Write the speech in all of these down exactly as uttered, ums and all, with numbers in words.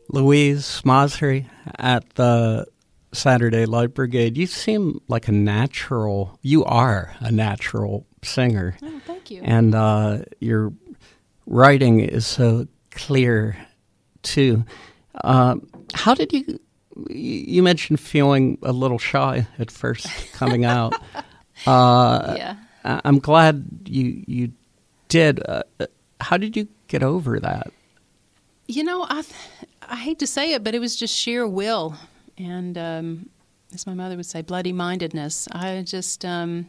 Louise Masri at the Saturday Light Brigade. You seem like a natural, you are a natural singer. Oh, thank you. And uh, your writing is so clear, too. Uh, how did you, you mentioned feeling a little shy at first coming out. uh, yeah. I- I'm glad you, you did. Uh, how did you get over that? You know, I I hate to say it, but it was just sheer will. And um, as my mother would say, bloody-mindedness. I just, um,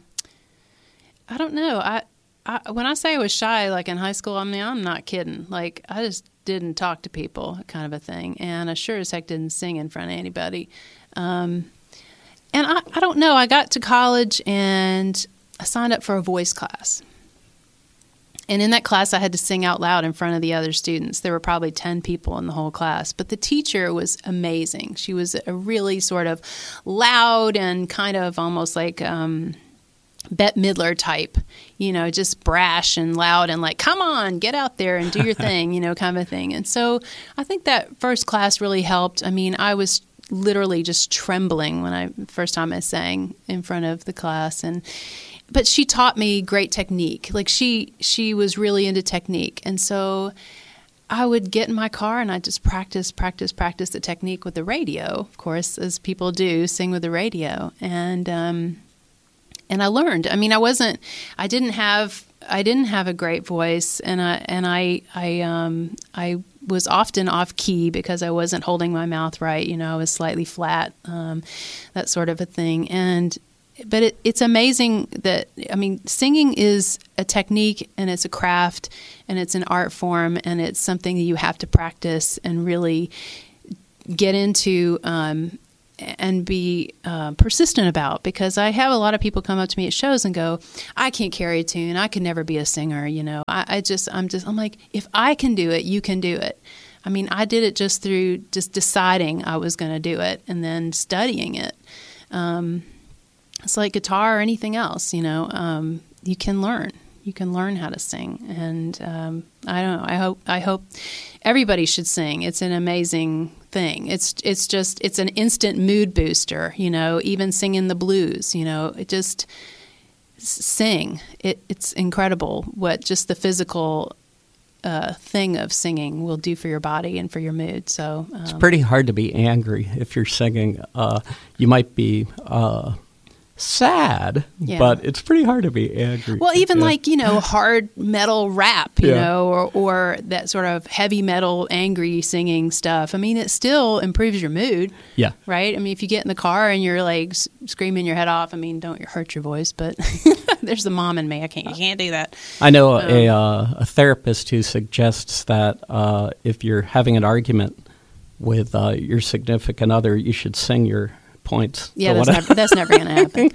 I don't know. I, I when I say I was shy, like in high school, I mean, I'm not kidding. Like, I just didn't talk to people, kind of a thing. And I sure as heck didn't sing in front of anybody. Um, and I, I don't know. I got to college and I signed up for a voice class. And in that class, I had to sing out loud in front of the other students. There were probably ten people in the whole class. But the teacher was amazing. She was a really sort of loud and kind of almost like um, Bette Midler type, you know, just brash and loud and like, come on, get out there and do your thing, you know, kind of a thing. And so I think that first class really helped. I mean, I was literally just trembling when I first time I sang in front of the class. And But she taught me great technique. Like she she was really into technique. And so I would get in my car and I'd just practice, practice, practice the technique with the radio, of course, as people do, sing with the radio. And um, and I learned. I mean, I wasn't I didn't have I didn't have a great voice, and I and I I um I was often off key because I wasn't holding my mouth right, you know, I was slightly flat, um, that sort of a thing. And But it, it's amazing that, I mean, singing is a technique and it's a craft and it's an art form and it's something that you have to practice and really get into um, and be uh, persistent about. Because I have a lot of people come up to me at shows and go, I can't carry a tune. I could never be a singer. You know, I, I just, I'm just, I'm like, if I can do it, you can do it. I mean, I did it just through just deciding I was going to do it and then studying it. Um, It's like guitar or anything else, you know. Um, you can learn. You can learn how to sing, and um, I don't know. I hope. I hope everybody should sing. It's an amazing thing. It's it's just it's an instant mood booster, you know. Even singing the blues, you know. It just sing. It it's incredible what just the physical uh, thing of singing will do for your body and for your mood. So um, it's pretty hard to be angry if you're singing. Uh, you might be. Uh, sad, yeah. But it's pretty hard to be angry. Well, even yeah. like, you know, hard metal rap, you yeah. know, or, or that sort of heavy metal, angry singing stuff. I mean, it still improves your mood. Yeah. Right? I mean, if you get in the car and you're like s- screaming your head off, I mean, don't hurt your voice, but there's the mom in me. I can't, you can't do that. I know um, a, uh, a therapist who suggests that uh, if you're having an argument with uh, your significant other, you should sing your points. Yeah, that's never, that's never going to happen.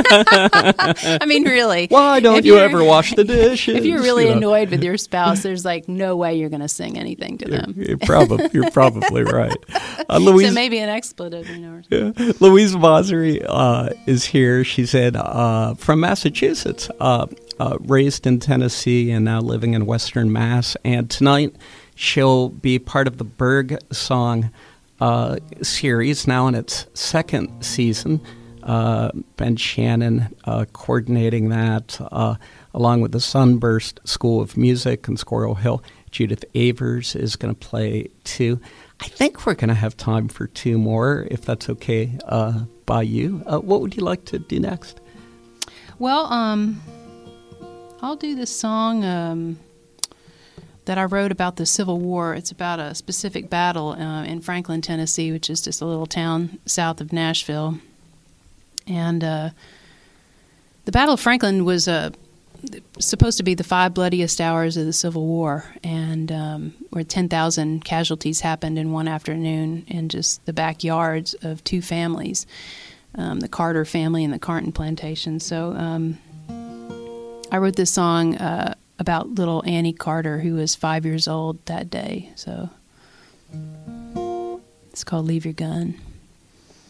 I mean, really. Why don't you ever wash the dishes? If you're really you know? annoyed with your spouse, there's like no way you're going to sing anything to You're, them. you're, probably, you're probably right. Uh, Louise, so maybe an expletive, you know. Or yeah. Louise Masri uh, is here. She said uh, from Massachusetts, uh, uh, raised in Tennessee and now living in Western Mass. And tonight she'll be part of the Berg Song Uh, series, now in its second season. Uh, Ben Shannon uh, coordinating that, uh, along with the Sunburst School of Music and Squirrel Hill. Judith Avers is going to play too. I think we're going to have time for two more, if that's okay uh, by you. Uh, what would you like to do next? Well, um, I'll do this song um, that I wrote about the Civil War. It's about a specific battle uh, in Franklin, Tennessee, which is just a little town south of Nashville. And uh, the Battle of Franklin was uh, supposed to be the five bloodiest hours of the Civil War, and um, where ten thousand casualties happened in one afternoon in just the backyards of two families, um, the Carter family and the Carton plantation. So um, I wrote this song uh, about little Annie Carter, who was five years old that day. So it's called Leave Your Gun.